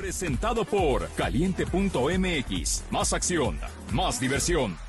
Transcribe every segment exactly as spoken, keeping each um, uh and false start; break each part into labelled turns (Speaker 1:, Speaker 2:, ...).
Speaker 1: Presentado por Caliente punto m x. Más acción, más diversión.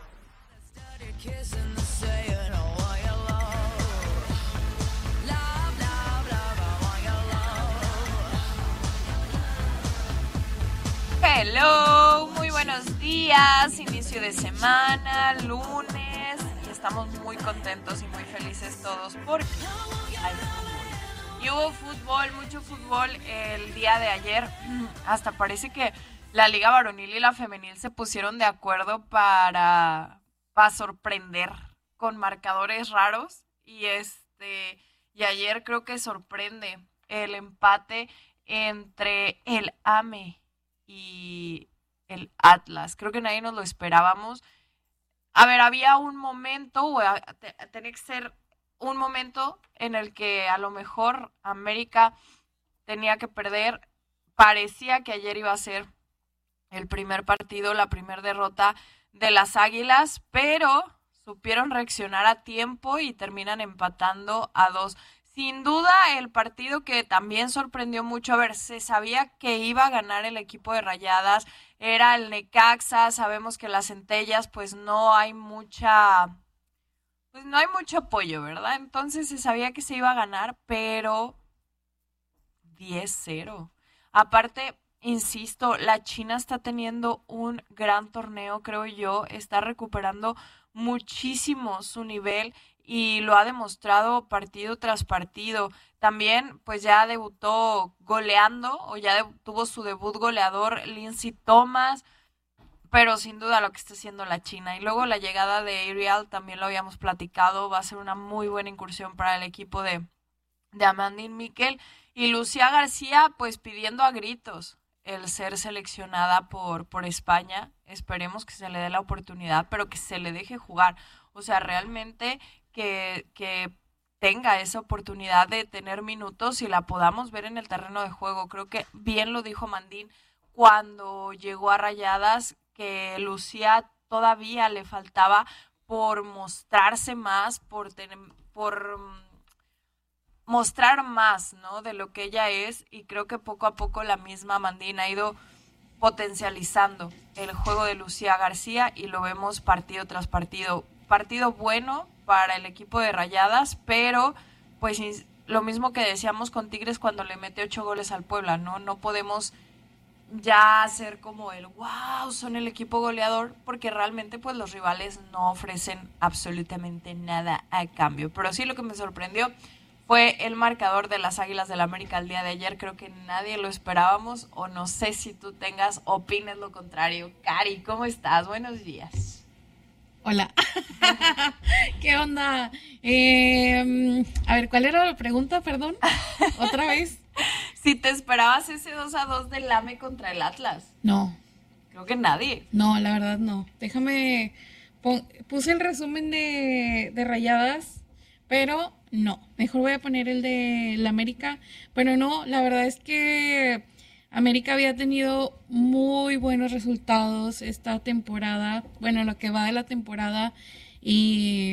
Speaker 2: Hello, muy buenos días, inicio de semana, lunes, y estamos muy contentos y muy felices todos porque hay fútbol. Y hubo fútbol, mucho fútbol el día de ayer, hasta parece que la liga varonil y la femenil se pusieron de acuerdo para, para sorprender con marcadores raros, y este y ayer creo que sorprende el empate entre el A M E y el Atlas. Creo que nadie nos lo esperábamos. A ver, había un momento, o a, te, tenía que ser un momento en el que a lo mejor América tenía que perder. Parecía que ayer iba a ser el primer partido, la primera derrota de las Águilas, pero supieron reaccionar a tiempo y terminan empatando a dos. Sin duda, el partido que también sorprendió mucho, a ver, se sabía que iba a ganar el equipo de Rayadas, era el Necaxa, sabemos que las Centellas pues no hay mucha, pues no hay mucho apoyo, ¿verdad? Entonces se sabía que se iba a ganar, pero diez cero. Aparte, insisto, la China está teniendo un gran torneo, creo yo, está recuperando muchísimo su nivel y lo ha demostrado partido tras partido. También pues ya debutó goleando, o ya de, tuvo su debut goleador Lindsay Thomas, pero sin duda lo que está haciendo la China. Y luego la llegada de Ariel, también lo habíamos platicado, va a ser una muy buena incursión para el equipo de, de Amandine Miquel. Y Lucía García pues pidiendo a gritos el ser seleccionada por, por España. Esperemos que se le dé la oportunidad, pero que se le deje jugar. O sea, realmente que, que tenga esa oportunidad de tener minutos y la podamos ver en el terreno de juego. Creo que bien lo dijo Mandín cuando llegó a Rayadas, que Lucía todavía le faltaba por mostrarse más, por tener, por mostrar más, ¿no?, de lo que ella es, y creo que poco a poco la misma Mandín ha ido potencializando el juego de Lucía García y lo vemos partido tras partido. Partido bueno para el equipo de Rayadas, pero pues lo mismo que decíamos con Tigres cuando le mete ocho goles al Puebla, ¿no? No podemos ya hacer como el wow, son el equipo goleador, porque realmente pues los rivales no ofrecen absolutamente nada a cambio. Pero sí, lo que me sorprendió fue el marcador de las Águilas del América el día de ayer. Creo que nadie lo esperábamos, o no sé si tú tengas, opines lo contrario. Cari, ¿cómo estás? Buenos días.
Speaker 3: Hola. ¿Qué onda? Eh, a ver, ¿cuál era la pregunta? Perdón. ¿Otra vez?
Speaker 2: Si te esperabas ese dos a dos del A M E contra el Atlas.
Speaker 3: No.
Speaker 2: Creo que nadie.
Speaker 3: No, la verdad no. Déjame... Pon, puse el resumen de, de Rayadas, pero no. Mejor voy a poner el de la América. Pero no, la verdad es que América había tenido muy buenos resultados esta temporada, bueno, lo que va de la temporada, y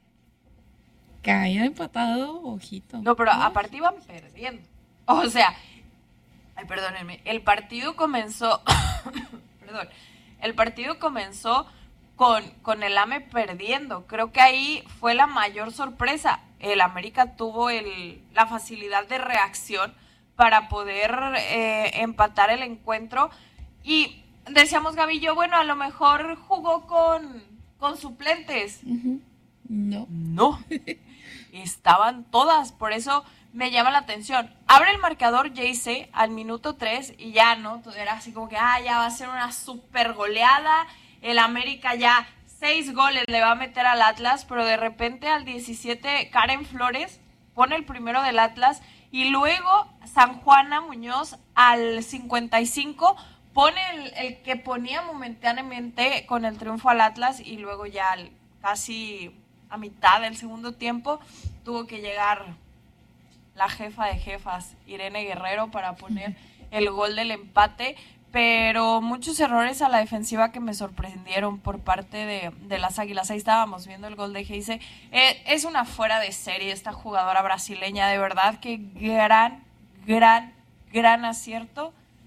Speaker 3: que haya empatado, ojito.
Speaker 2: No, pero aparte iban perdiendo. O sea, ay, perdónenme, el partido comenzó, perdón, el partido comenzó con, con el A M E perdiendo. Creo que ahí fue la mayor sorpresa. El América tuvo el, la facilidad de reacción para poder eh, empatar el encuentro, y decíamos Gaby y yo, bueno, a lo mejor jugó con, con suplentes.
Speaker 3: Uh-huh. No.
Speaker 2: No, estaban todas, por eso me llama la atención. Abre el marcador Jayce al minuto tres y ya, ¿no? Era así como que, ah, ya va a ser una super goleada, el América ya seis goles le va a meter al Atlas, pero de repente al diecisiete Karen Flores pone el primero del Atlas, y luego San Juana Muñoz al cincuenta y cinco pone el, el que ponía momentáneamente con el triunfo al Atlas, y luego ya al, casi a mitad del segundo tiempo tuvo que llegar la jefa de jefas, Irene Guerrero, para poner el gol del empate. Pero muchos errores a la defensiva que me sorprendieron por parte de, de las Águilas. Ahí estábamos viendo el gol de Jayce. Eh, es una fuera de serie esta jugadora brasileña, de verdad que gran, gran, gran acierto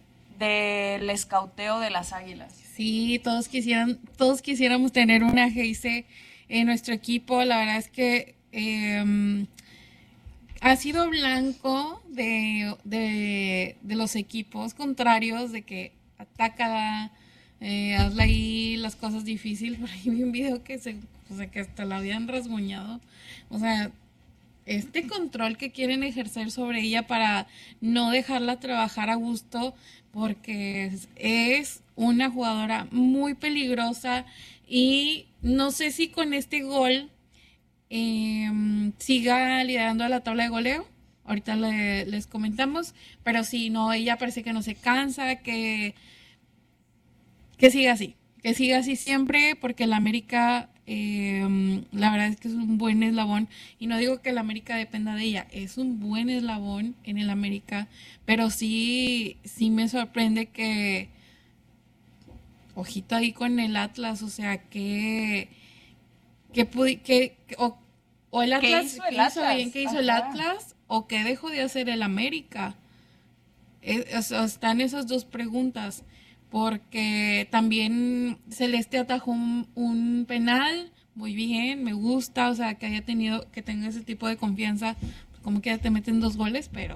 Speaker 2: del escauteo de las Águilas.
Speaker 3: Sí, todos quisieran, todos quisiéramos tener una Geise en nuestro equipo. La verdad es que eh, ha sido blanco de, de, de los equipos contrarios, de que ataca, eh, hazle ahí las cosas difíciles. Por ahí vi un video que se, o sea, que hasta la habían rasguñado. O sea, este control que quieren ejercer sobre ella para no dejarla trabajar a gusto, porque es, es una jugadora muy peligrosa y no sé si con este gol eh, siga liderando la tabla de goleo. Ahorita le, les comentamos, pero sí, no, ella parece que no se cansa, que, que siga así, que siga así siempre, porque el América, eh, la verdad es que es un buen eslabón, y no digo que el América dependa de ella, es un buen eslabón en el América, pero sí, sí me sorprende que, ojito ahí con el Atlas, o sea, que, que, pudi- que, que- o, o el
Speaker 2: ¿Qué
Speaker 3: Atlas,
Speaker 2: hizo el
Speaker 3: ¿qué hizo
Speaker 2: Atlas?
Speaker 3: bien, qué hizo el
Speaker 2: Ajá.
Speaker 3: Atlas, o qué dejó de hacer el América. Es- o sea, están esas dos preguntas, porque también Celeste atajó un, un penal, muy bien, me gusta, o sea, que haya tenido, que tenga ese tipo de confianza, como que ya te meten dos goles, pero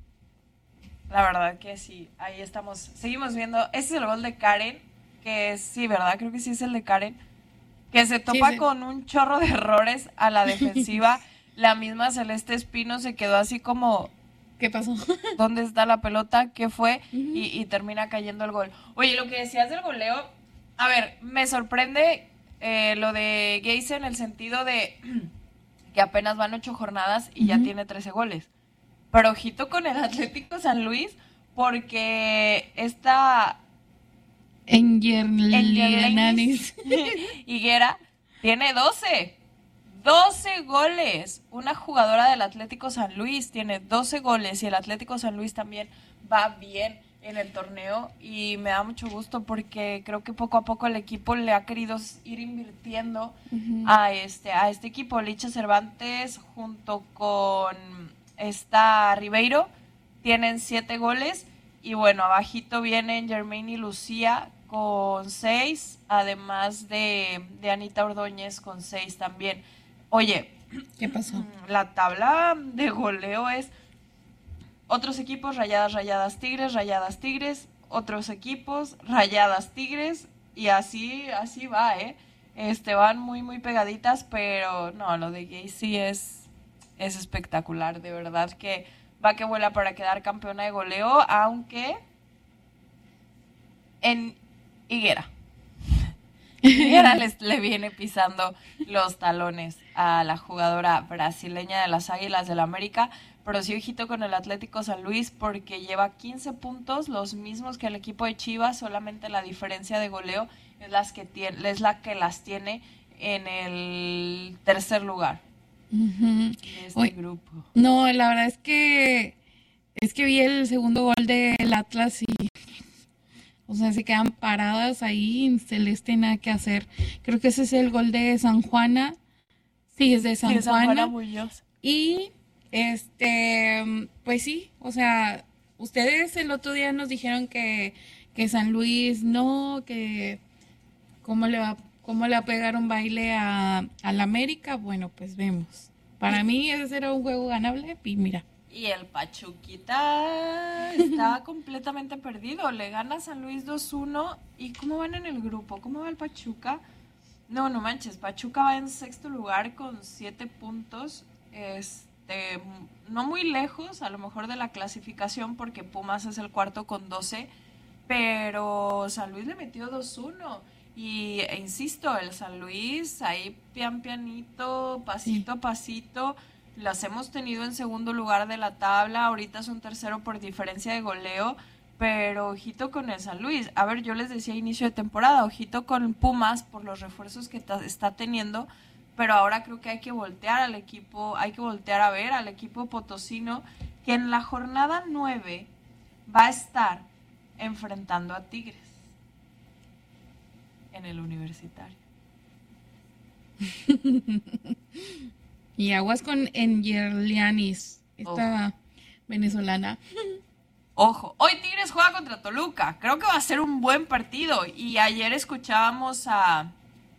Speaker 2: La verdad que sí, ahí estamos. Seguimos viendo. Ese es el gol de Karen, que es, sí, ¿verdad? Creo que sí es el de Karen. Que se topa
Speaker 3: sí.
Speaker 2: con un chorro de errores a la defensiva. La misma Celeste Espino se quedó así como,
Speaker 3: ¿Qué pasó?
Speaker 2: ¿dónde está la pelota? ¿Qué fue?
Speaker 3: Ujú.
Speaker 2: Y, y termina cayendo el gol. Oye, lo que decías del goleo, a ver, me sorprende eh, lo de Geise en el sentido de que apenas van ocho jornadas y ya
Speaker 3: Ujú.
Speaker 2: tiene trece goles. Pero ojito con el Atlético San Luis, porque esta
Speaker 3: En
Speaker 2: Engerlenis
Speaker 3: Yernanis.
Speaker 2: Higuera tiene doce. doce goles. Una jugadora del Atlético San Luis tiene doce goles y el Atlético San Luis también va bien en el torneo y me da mucho gusto porque creo que poco a poco el equipo le ha querido ir invirtiendo
Speaker 3: Ujú.
Speaker 2: a este a este equipo. Licha Cervantes junto con esta Ribeiro tienen siete goles y bueno, abajito vienen Germaine y Lucía con seis, además de, de Anita Ordóñez con seis también. Oye,
Speaker 3: ¿Qué pasó?
Speaker 2: la tabla de goleo es otros equipos, Rayadas, Rayadas, Tigres, Rayadas, Tigres, otros equipos, Rayadas, Tigres, y así, así va, ¿eh? Este, van muy, muy pegaditas, pero no, lo de Gay sí es, es espectacular, de verdad que va que vuela para quedar campeona de goleo, aunque en Higuera. Higuera les, le viene pisando los talones a la jugadora brasileña de las Águilas del América, pero sí ojito con el Atlético San Luis porque lleva quince puntos, los mismos que el equipo de Chivas, solamente la diferencia de goleo es, las que tiene, es la que las tiene en el tercer lugar
Speaker 3: Ujú.
Speaker 2: de este
Speaker 3: Oye,
Speaker 2: grupo.
Speaker 3: no, la verdad es que es que vi el segundo gol del Atlas y, o sea, se quedan paradas ahí en Celeste, nada que hacer. Creo que ese es el gol de San Juana. Sí, es de San
Speaker 2: Sí, de San Juana
Speaker 3: Juana.
Speaker 2: Muñoz.
Speaker 3: Y, este, pues sí, o sea, ustedes el otro día nos dijeron que, que San Luis no, que cómo le va, cómo le va a pegar un baile a, al América. Bueno, pues vemos. Para mí ese era un juego ganable y mira.
Speaker 2: Y el Pachuquita está completamente perdido. Le gana a San Luis dos uno. ¿Y cómo van en el grupo? ¿Cómo va el Pachuca? No, no manches. Pachuca va en sexto lugar con siete puntos. Este, no muy lejos, a lo mejor de la clasificación, porque Pumas es el cuarto con doce. Pero San Luis le metió dos uno. Y e insisto, el San Luis ahí pian pianito, pasito a pasito. Las hemos tenido en segundo lugar de la tabla, ahorita son tercero por diferencia de goleo, pero ojito con el San Luis. A ver, yo les decía a inicio de temporada, ojito con Pumas por los refuerzos que ta- está teniendo, pero ahora creo que hay que voltear al equipo, hay que voltear a ver al equipo potosino, que en la jornada nueve va a estar enfrentando a Tigres en el Universitario.
Speaker 3: Y aguas con Engerlianis, esta venezolana.
Speaker 2: Ojo, hoy Tigres Tigres juega contra Toluca. Creo que va a ser un buen partido. Y ayer escuchábamos a,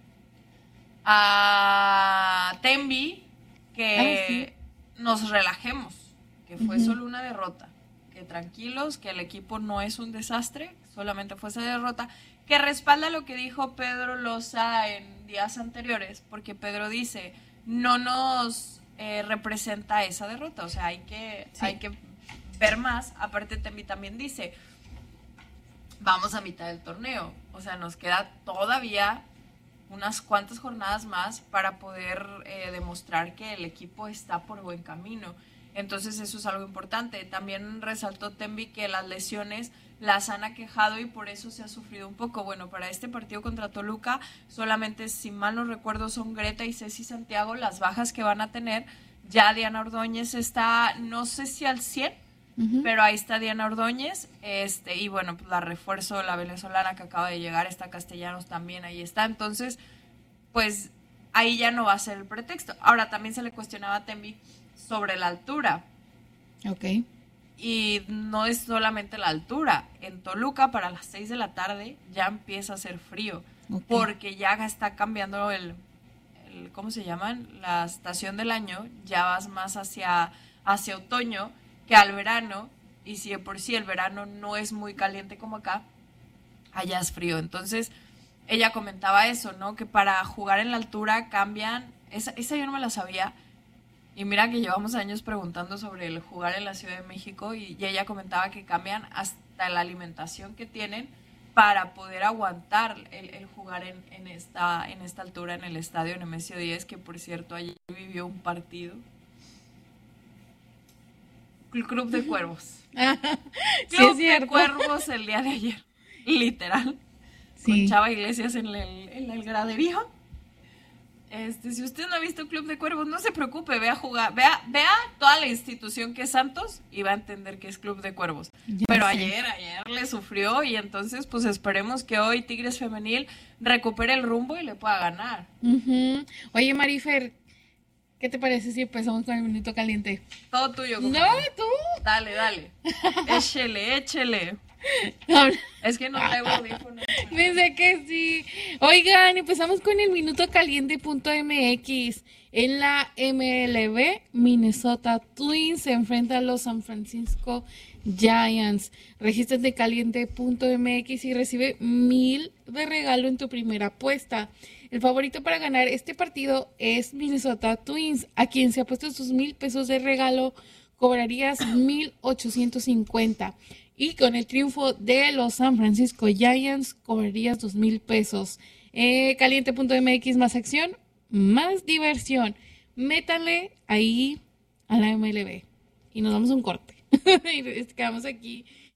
Speaker 2: a Tembi que ah, sí. nos relajemos, que fue uh-huh. solo una derrota. Que tranquilos, que el equipo no es un desastre, solamente fue esa derrota. Que respalda lo que dijo Pedro Loza en días anteriores, porque Pedro dice, no nos eh, representa esa derrota. O sea, hay que, sí. hay que ver más. Aparte, Tembi también dice, vamos a mitad del torneo. O sea, nos queda todavía unas cuantas jornadas más para poder eh, demostrar que el equipo está por buen camino. Entonces eso es algo importante. También resaltó Tembi que las lesiones las han aquejado y por eso se ha sufrido un poco. Bueno, para este partido contra Toluca solamente, si mal no recuerdo, son Greta y Ceci Santiago las bajas que van a tener. Ya Diana Ordóñez está, no sé si al cien, uh-huh. pero ahí está Diana Ordóñez. Este, y bueno, pues la refuerzo, la venezolana que acaba de llegar, está Castellanos también, ahí está. Entonces, pues ahí ya no va a ser el pretexto. Ahora, también se le cuestionaba a Tembi sobre la altura.
Speaker 3: Ok.
Speaker 2: Y no es solamente la altura. En Toluca, para las seis de la tarde, ya empieza a hacer frío. Okay. Porque ya está cambiando el, el, ¿cómo se llaman? La estación del año. Ya vas más hacia, hacia otoño que al verano. Y si de por sí el verano no es muy caliente como acá, allá es frío. Entonces, ella comentaba eso, ¿no? Que para jugar en la altura cambian. Esa, esa yo no me la sabía. Y mira que llevamos años preguntando sobre el jugar en la Ciudad de México y, y ella comentaba que cambian hasta la alimentación que tienen para poder aguantar el, el jugar en, en, esta, en esta altura en el estadio Nemesio diez, que por cierto ayer vivió un partido. El Club de Cuervos.
Speaker 3: Sí,
Speaker 2: Club de Cuervos el día de ayer, literal. Sí. Con Chava Iglesias en el, en el graderío. Este, si usted no ha visto Club de Cuervos, no se preocupe, vea jugar, vea, vea toda la institución que es Santos y va a entender que es Club de Cuervos. Ya Pero sé. ayer, ayer le sufrió y entonces pues esperemos que hoy Tigres Femenil recupere el rumbo y le pueda ganar.
Speaker 3: Uh-huh. Oye, Marifer, ¿qué te parece si empezamos con el minuto caliente?
Speaker 2: Todo tuyo.
Speaker 3: No, tú.
Speaker 2: Dale, dale. Échele, échele. Es que no traigo audífonos.
Speaker 3: Pensé que sí. Oigan, empezamos con el minuto caliente punto m x. En la M L B, Minnesota Twins se enfrenta a los San Francisco Giants. Regístrate caliente punto m x y recibe mil de regalo en tu primera apuesta. El favorito para ganar este partido es Minnesota Twins, a quien se ha puesto sus mil pesos de regalo, cobrarías mil ochocientos cincuenta. Y con el triunfo de los San Francisco Giants, cobrarías dos mil pesos. Eh, caliente punto m x, más acción, más diversión. Métanle ahí a la M L B. Y nos damos un corte. Y quedamos aquí